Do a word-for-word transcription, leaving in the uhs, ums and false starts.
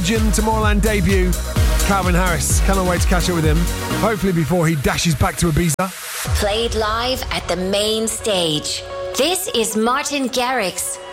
Tomorrowland debut, Calvin Harris. Cannot wait to catch up with him. Hopefully before he dashes back to Ibiza. Played live at the main stage. This is Martin Garrix